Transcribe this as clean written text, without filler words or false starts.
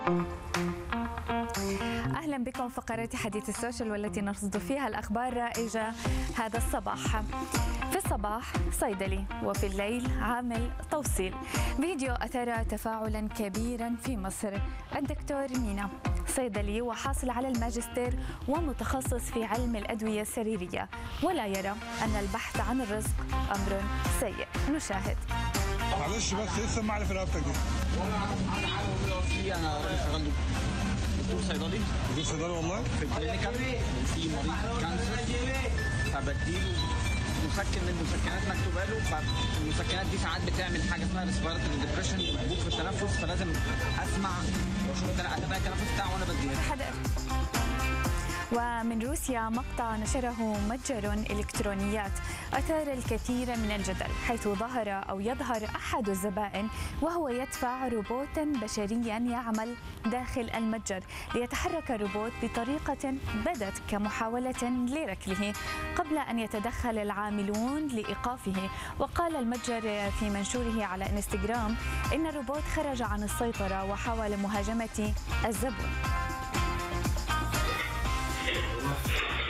أهلا بكم فقرات حديث السوشيال والتي نرصد فيها الأخبار الرائجة هذا الصباح. في الصباح صيدلي وفي الليل عامل توصيل. فيديو أثار تفاعلا كبيرا في مصر. الدكتور مينا صيدلي وحاصل على الماجستير ومتخصص في علم الأدوية السريرية، ولا يرى أن البحث عن الرزق أمر سيء. نشاهد. معلش بس ايه السماعه في رقبتك دي؟ انا شغال دكتور صيدلي. دكتور صيدلي والله؟ في الكلينيكال في مريض كانسر، فبديله مسكن من المسكنات مكتوبه له، فالمسكنات دي ساعات بتعمل حاجه اسمها ريسبيراتوري ديبريشن، هبوط في التنفس، فلازم اسمع واشوف اتابع التنفس بتاعه وانا بديه. ومن روسيا مقطع نشره متجر إلكترونيات أثار الكثير من الجدل، حيث يظهر أحد الزبائن وهو يدفع روبوتا بشريا يعمل داخل المتجر، ليتحرك الروبوت بطريقة بدت كمحاولة لركله قبل أن يتدخل العاملون لإيقافه. وقال المتجر في منشوره على انستغرام إن الروبوت خرج عن السيطرة وحاول مهاجمة الزبون.